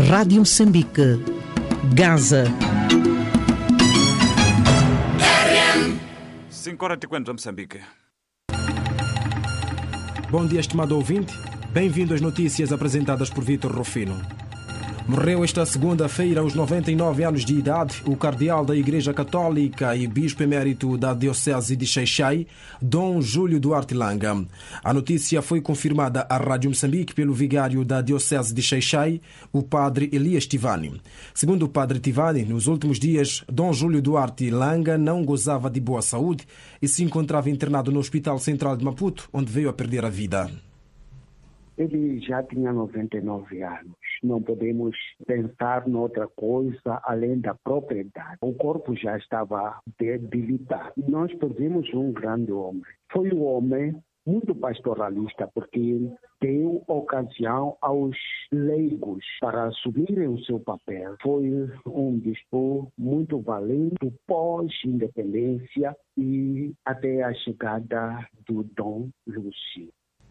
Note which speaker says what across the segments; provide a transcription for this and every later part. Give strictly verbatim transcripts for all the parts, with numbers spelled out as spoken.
Speaker 1: Rádio Moçambique, Gaza.
Speaker 2: cinco horas e cinquenta, Moçambique.
Speaker 3: Bom dia, estimado ouvinte. Bem-vindo às notícias apresentadas por Vítor Rufino. Morreu esta segunda-feira, aos noventa e nove anos de idade, o cardeal da Igreja Católica e bispo emérito da Diocese de Xai-Xai, Dom Júlio Duarte Langa. A notícia foi confirmada à Rádio Moçambique pelo vigário da Diocese de Xai-Xai, o padre Elias Tivani. Segundo o padre Tivani, nos últimos dias, Dom Júlio Duarte Langa não gozava de boa saúde e se encontrava internado no Hospital Central de Maputo, onde veio a perder a vida.
Speaker 4: Ele já tinha noventa e nove anos. Não podemos pensar noutra coisa além da própria idade. O corpo já estava debilitado. Nós perdemos um grande homem. Foi um homem muito pastoralista, porque deu ocasião aos leigos para assumirem o seu papel. Foi um bispo muito valente pós-independência e até a chegada do Dom Lúcio.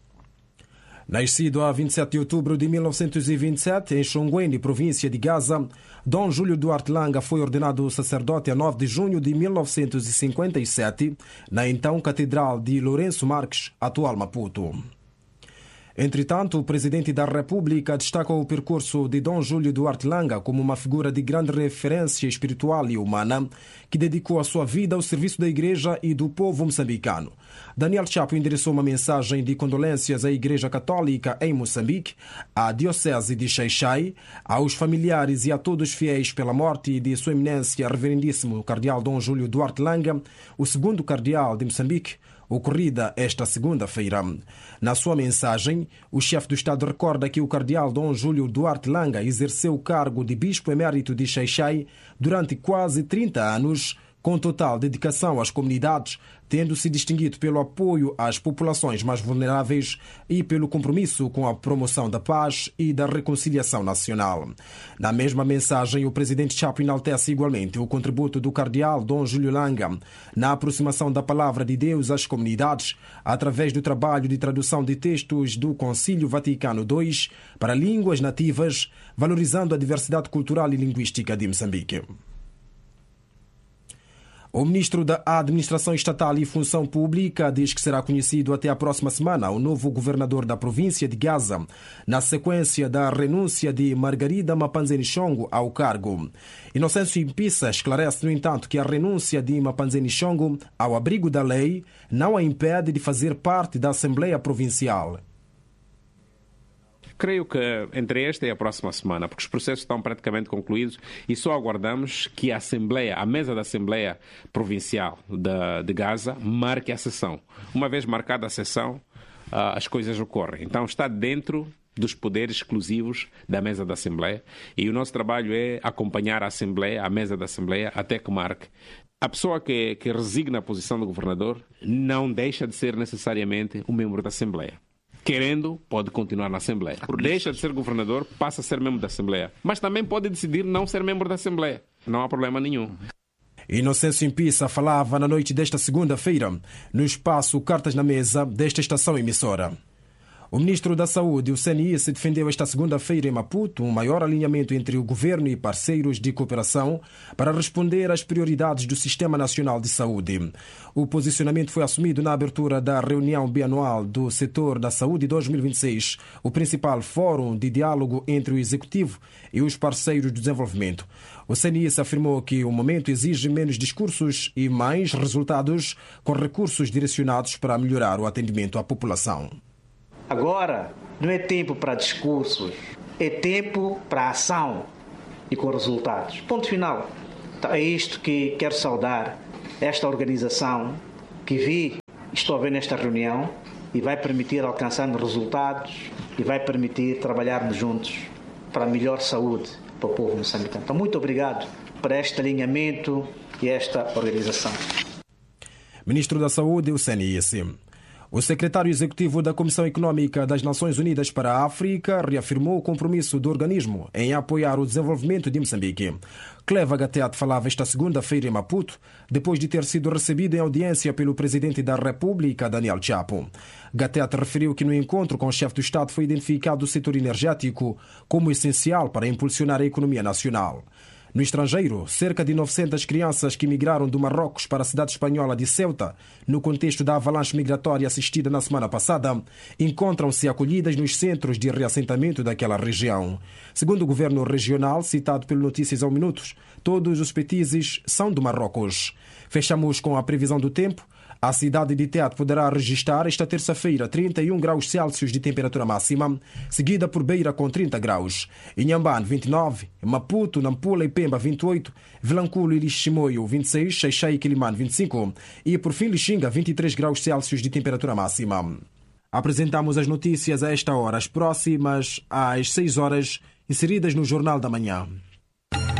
Speaker 3: Nascido a vinte e sete de outubro de mil novecentos e vinte e sete, em Xongweni, província de Gaza, Dom Júlio Duarte Langa foi ordenado sacerdote a nove de junho de mil novecentos e cinquenta e sete, na então Catedral de Lourenço Marques, atual Maputo. Entretanto, o Presidente da República destaca o percurso de Dom Júlio Duarte Langa como uma figura de grande referência espiritual e humana que dedicou a sua vida ao serviço da Igreja e do povo moçambicano. Daniel Chapo endereçou uma mensagem de condolências à Igreja Católica em Moçambique, à Diocese de Xai-Xai, aos familiares e a todos os fiéis pela morte de Sua Eminência Reverendíssimo Cardeal Dom Júlio Duarte Langa, o segundo Cardeal de Moçambique, ocorrida esta segunda-feira. Na sua mensagem, o chefe do Estado recorda que o cardeal Dom Júlio Duarte Langa exerceu o cargo de bispo emérito de Xai-Xai durante quase trinta anos, com total dedicação às comunidades, tendo se distinguido pelo apoio às populações mais vulneráveis e pelo compromisso com a promoção da paz e da reconciliação nacional. Na mesma mensagem, o presidente Chapo enaltece igualmente o contributo do cardeal Dom Júlio Langa na aproximação da palavra de Deus às comunidades, através do trabalho de tradução de textos do Concílio Vaticano dois para línguas nativas, valorizando a diversidade cultural e linguística de Moçambique. O ministro da Administração Estatal e Função Pública diz que será conhecido até a próxima semana o novo governador da província de Gaza, na sequência da renúncia de Margarida Mapanzeni Chongo ao cargo. Inocêncio Impissa esclarece, no entanto, que a renúncia de Mapanzeni Chongo ao abrigo da lei não a impede de fazer parte da Assembleia Provincial.
Speaker 5: Creio que entre esta e a próxima semana, porque os processos estão praticamente concluídos e só aguardamos que a Assembleia, a mesa da Assembleia Provincial de, de Gaza marque a sessão. Uma vez marcada a sessão, as coisas ocorrem. Então está dentro dos poderes exclusivos da mesa da Assembleia e o nosso trabalho é acompanhar a Assembleia, a mesa da Assembleia, até que marque. A pessoa que, que resigna a posição do governador não deixa de ser necessariamente um membro da Assembleia. Querendo, pode continuar na Assembleia. Deixa de ser governador, passa a ser membro da Assembleia. Mas também pode decidir não ser membro da Assembleia. Não há problema nenhum.
Speaker 3: Inocêncio Impissa falava na noite desta segunda-feira, no espaço Cartas na Mesa desta estação emissora. O ministro da Saúde, o C N I, se defendeu esta segunda-feira em Maputo um maior alinhamento entre o governo e parceiros de cooperação para responder às prioridades do Sistema Nacional de Saúde. O posicionamento foi assumido na abertura da reunião bianual do setor da saúde dois mil e vinte e seis, o principal fórum de diálogo entre o Executivo e os parceiros de desenvolvimento. O C N I afirmou que o momento exige menos discursos e mais resultados, com recursos direcionados para melhorar o atendimento à população.
Speaker 6: Agora não é tempo para discursos, é tempo para ação e com resultados. Ponto final. Então, é isto que quero saudar esta organização que vi, estou a ver nesta reunião e vai permitir alcançarmos resultados e vai permitir trabalharmos juntos para melhor saúde para o povo moçambicano. Então, muito obrigado por este alinhamento e esta organização.
Speaker 3: Ministro da Saúde, o C N I S. O secretário executivo da Comissão Econômica das Nações Unidas para a África reafirmou o compromisso do organismo em apoiar o desenvolvimento de Moçambique. Cleva Gateat falava esta segunda-feira em Maputo, depois de ter sido recebido em audiência pelo presidente da República, Daniel Chapo. Gateat referiu que no encontro com o chefe do Estado foi identificado o setor energético como essencial para impulsionar a economia nacional. No estrangeiro, cerca de novecentas crianças que migraram do Marrocos para a cidade espanhola de Ceuta, no contexto da avalanche migratória assistida na semana passada, encontram-se acolhidas nos centros de reassentamento daquela região. Segundo o governo regional, citado pelo Notícias ao Minutos, todos os petizes são do Marrocos. Fechamos com a previsão do tempo. A cidade de Teat poderá registrar esta terça-feira trinta e um graus Celsius de temperatura máxima, seguida por Beira com trinta graus, Inhambane vinte e nove, Maputo, Nampula e Pemba vinte e oito, Vilanculo e Liximoio vinte e seis, Xai-Xai e Quilimane vinte e cinco e por fim Lixinga vinte e três graus Celsius de temperatura máxima. Apresentamos as notícias a esta hora, as próximas às seis horas, inseridas no Jornal da Manhã.